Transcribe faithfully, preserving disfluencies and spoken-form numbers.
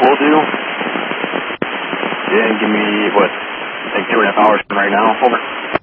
will do. Yeah, give me, what, like two and a half hours from right now. Over.